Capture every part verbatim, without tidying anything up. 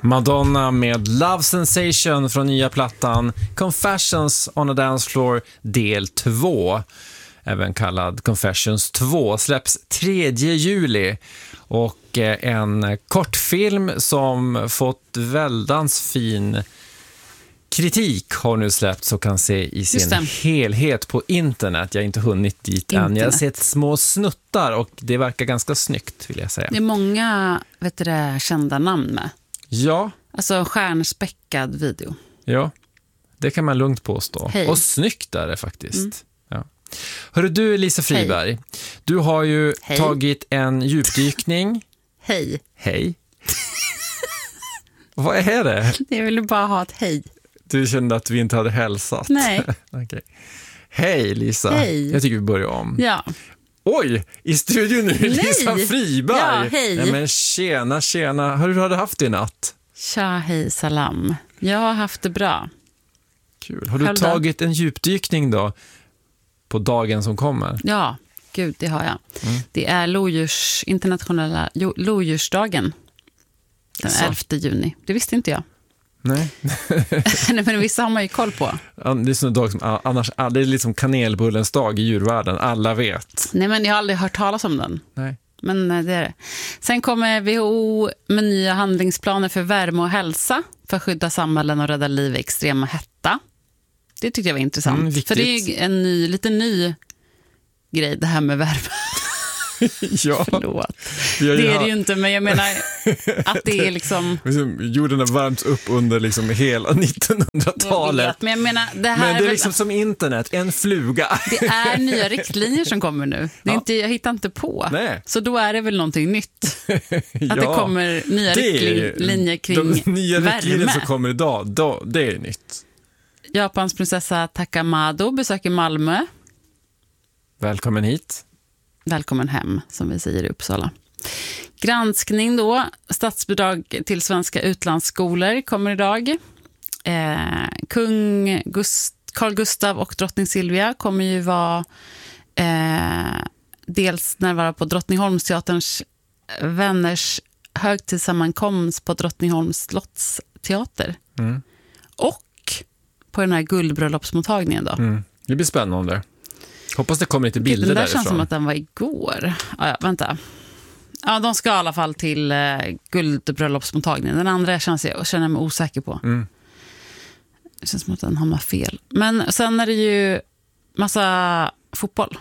Madonna med Love Sensation från nya plattan Confessions on a Dance Floor del två, även kallad Confessions två, släpps tredje juli. Och en kortfilm som fått väldans fin kritik har nu släppts och kan se i sin helhet på internet. Jag har inte hunnit dit internet. än. Jag har sett små snuttar och det verkar ganska snyggt, vill jag säga. Det är många, vet du det, kända namn med. Ja. Alltså en stjärnspäckad video. Ja, det kan man lugnt påstå. Hej. Och snyggt är det faktiskt. Mm. Ja. Hörru du, Lisa Friberg. Hej. Du har ju Hej. tagit en djupdykning. Hej. Hej. Vad är det? Jag ville bara ha ett hej. Du kände att vi inte hade hälsat. Nej. Okay. Hej Lisa. Hej. Jag tycker vi börjar om. Ja. Oj, i studion nu är Lisa Friberg. Ja, hej. Nej, men tjena, tjena. Hur har du haft det i natt? Tja, hej, salam. Jag har haft det bra. Kul. Har du Själv tagit då? en djupdykning då på dagen som kommer? Ja, gud, det har jag. Mm. Det är lodjurs, internationella lodjursdagen. Den så. elfte juni. Det visste inte jag. Nej. Nej, men vissa har man ju koll på. Det är sån dag som annars, det är liksom kanelbullens dag i djurvärlden. Alla vet. Nej, men jag har aldrig hört talas om den. Nej. Men det är det. Sen kommer W H O med nya handlingsplaner för värme och hälsa för att skydda samhällen och rädda liv i extrema hetta. Det tyckte jag var intressant. Mm, för det är en ny, lite ny grej, det här med värme. Ja. Förlåt. Det är det ju inte, men jag menar att det är liksom... Jorden har värmts upp under liksom hela nittonhundratalet. Vet, men jag menar, det här men det är väl... liksom som internet, en fluga. Det är nya riktlinjer som kommer nu. Det är ja. inte, jag hittar inte på. Nej. Så då är det väl någonting nytt. Ja, att det kommer nya riktlinjer kring de nya värme. riktlinjer som kommer idag, då, det är nytt. Japans prinsessa Takamado besöker Malmö. Välkommen hit. Välkommen hem, som vi säger i Uppsala. Granskning då. Statsbidrag till svenska utlandsskolor kommer idag. Eh, kung Gust- Carl Gustav och drottning Silvia kommer ju vara eh, dels närvara på Drottningholmsteaterns vänners högtidssammankomst på Drottningholms slottsteater. Mm. Och på den här guldbröllopsmottagningen då. Mm. Det blir spännande. Hoppas det kommer lite bilder därifrån. Det där känns som att den var igår. Ja, ja, vänta. Ja, de ska i alla fall till eh, guldbröllopsmottagningen. Den andra känns jag, känner jag mig osäker på. Mm. Det känns som att den har fel. Men sen är det ju massa fotboll.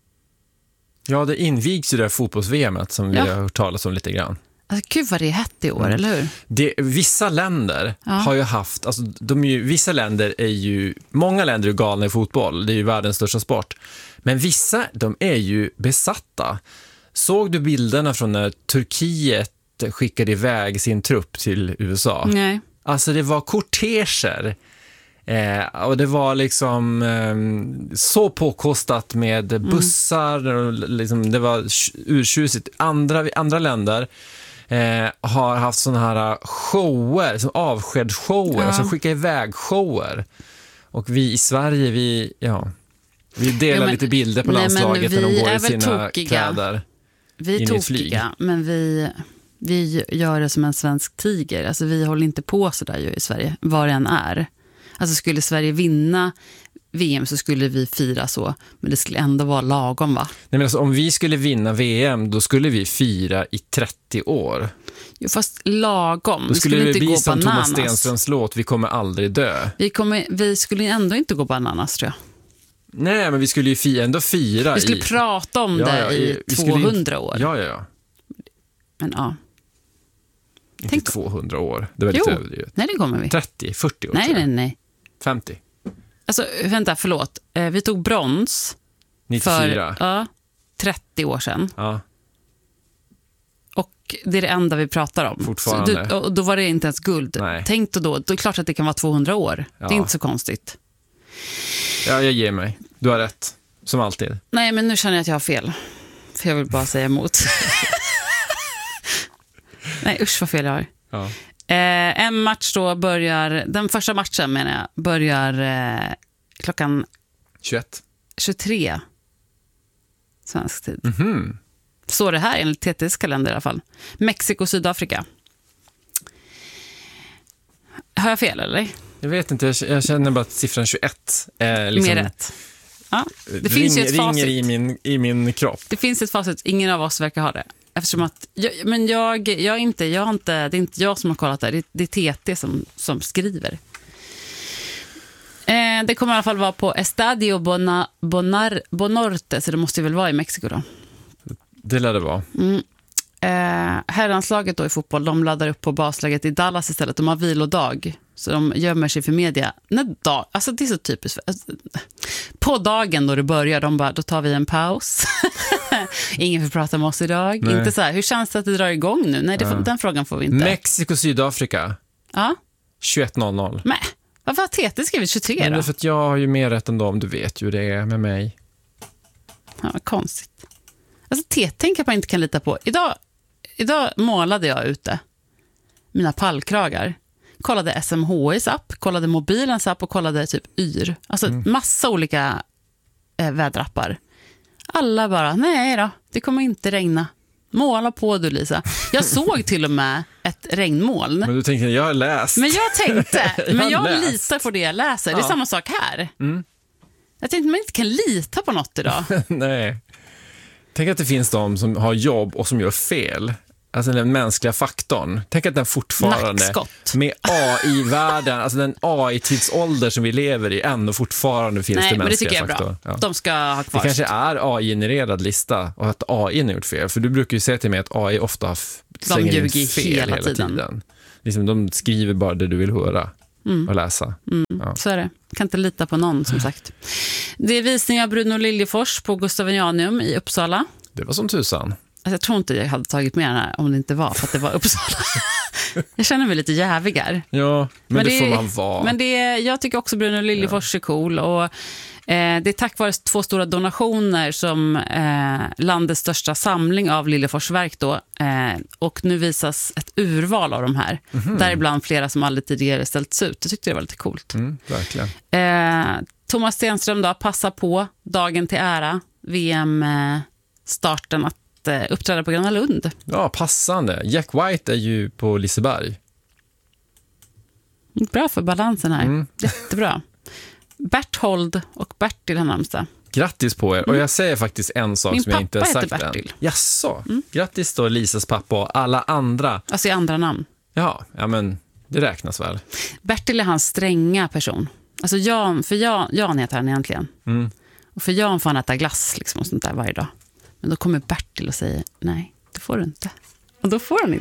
Ja, det invigs ju det där fotbolls-V M-et som ja. vi har hört talas om lite grann. Alltså, gud vad det är hett i år, mm. eller hur? Det, vissa länder ja. har ju haft, alltså, de är ju, vissa länder är ju, många länder är galna i fotboll, det är ju världens största sport. Men vissa, de är ju besatta. Såg du bilderna från när Turkiet skickade iväg sin trupp till U S A? Nej. Alltså det var korteger. Eh, och det var liksom eh, så påkostat med bussar, mm. och liksom, det var urtjusigt. Andra, andra länder Eh, har haft såna här shower, som avskedsshower, ja. alltså skicka iväg shower. Och vi i Sverige, vi, ja, vi delar jo, men, lite bilder på nej, landslaget när de går i sina tokiga. kläder. Vi är tokiga, men vi, vi gör det som en svensk tiger. Alltså vi håller inte på så där ju i Sverige, var det än är. Alltså skulle Sverige vinna V M så skulle vi fira så, men det skulle ändå vara lagom, va? Nej, men alltså, om vi skulle vinna V M, då skulle vi fira i trettio år. Jo, fast lagom. Då skulle, vi skulle det inte bli gå som bananas. Thomas Stenströms låt, vi kommer aldrig dö. Vi, kommer, vi skulle ändå inte gå bananas, tror jag. Nej, men vi skulle ju fira, ändå fira. Vi skulle i... prata om ja, det ja, i tvåhundra in... år. Ja, ja, ja. Men ja. Inte Tänk... tvåhundra år. Det är jo, överdrivet. Nej, det kommer vi. trettio, fyrtio år. Nej, nej, nej. femtio. Alltså, vänta, förlåt. Vi tog brons nittiofyra. För ja, trettio år sedan. Ja. Och det är det enda vi pratar om. Fortfarande. Du, och då var det inte ens guld. Nej. Tänk då, då, då är det klart att det kan vara tvåhundra år. Ja. Det är inte så konstigt. Ja, jag ger mig. Du har rätt, som alltid. Nej, men nu känner jag att jag har fel. För jag vill bara säga emot. Nej, usch vad fel jag har. Ja. Eh, en match då börjar, den första matchen menar jag, börjar eh, klockan tjugoett tjugotre svensk tid. Mm-hmm. Så det här enligt T T:s kalender i alla fall. Mexiko, Sydafrika. Har jag fel eller? Jag vet inte, jag, jag känner bara att siffran tjugoett är liksom... Mer rätt. Ja, det ring, finns ju ett ringer facit. i min, i min kropp. Det finns ett facit, ingen av oss verkar ha det. Eftersom att, jag, men jag, jag är inte, jag har inte, det är inte jag som har kollat det, det, det är T T som, som skriver. Eh, det kommer i alla fall vara på Estadio Bona, Bonar, Bonorte, så det måste ju väl vara i Mexiko då. Det lär det vara. Mm. Eh, herranslaget då i fotboll, de laddar upp på basläget i Dallas istället. De har vilodag, så de gömmer sig för media. När dag, alltså det är så typiskt. Alltså, på dagen då det börjar, de bara, då tar vi en paus. Ingen får prata med oss idag. Nej. Inte så här, hur känns det att det drar igång nu? Nej, det, Ja. den frågan får vi inte. Mexiko, Sydafrika. Ja, tjugoett noll noll. men varför har T T skrivit tjugotre Men det då? är för att jag har ju mer rätt än dem. Du vet ju det är med mig. Ja, vad konstigt. Alltså T T tänker jag inte kan lita på. Idag, idag målade jag ute mina pallkragar. Kollade S M H I:s app, kollade mobilens app och kollade typ Yr. Alltså Mm. massa olika eh, väderappar. Alla bara, nej då, det kommer inte regna. Måla på du, Lisa. Jag såg till och med ett regnmoln. Men du tänker, jag har läst. Men jag tänkte, Jag men har jag läst. litar på det jag läser. Det är Ja. samma sak här. Mm. Jag tänkte, man inte kan lita på något idag. Nej. Tänk att det finns de som har jobb och som gör fel. Alltså den mänskliga faktorn. Tänk att den fortfarande Nackskott. med A I-världen, alltså den A I-tidsålder som vi lever i, ändå fortfarande finns Nej, det men det mänskliga tycker jag är faktorn. bra. Ja. De ska ha Det kvar. kanske är A I-genererad lista och att A I har gjort fel. För du brukar ju säga till mig att A I ofta f- slänger in ljuger fel hela hela tiden. tiden. Liksom, de skriver bara det du vill höra och läsa. Ja. Så är det. Kan inte lita på någon, som sagt. Det är visning av Bruno Liljefors på Gustavianum i Uppsala. Det var som tusan. Alltså, jag tror inte jag hade tagit med den här om det inte var för att det var Uppsala. Jag känner mig lite jävigar. Ja, men, Men det, det- får man vara. Men det är, jag tycker också Bruno Liljefors är cool. Och, eh, det är tack vare två stora donationer som eh, landets största samling av Liljefors verk då. Eh, och nu visas ett urval av de här. Mhm. Däribland flera som aldrig tidigare ställts ut. Jag tyckte det var lite coolt. Mm, verkligen. Eh, Thomas Stenström då, passar på dagen till ära, V M-starten, att eh, uppträda på Gröna Lund. Ja, passande. Jack White är ju på Liseberg. Bra för balansen här. Mm. Jättebra. Berthold och Bertil har namnsdag. Grattis på er. Och jag säger faktiskt en sak Min som jag inte har pappa sagt heter än. Bertil. Jaså? Grattis då Lisas pappa och alla andra. Alltså i andra namn. Ja, ja men det räknas väl. Bertil är hans stränga person. Alltså Jan, för Jan, Jan heter han egentligen. Mm. Och för Jan får han äta glass liksom och sånt där varje dag. Men då kommer Bertil och säger, nej, det får du inte. Och då får han inte.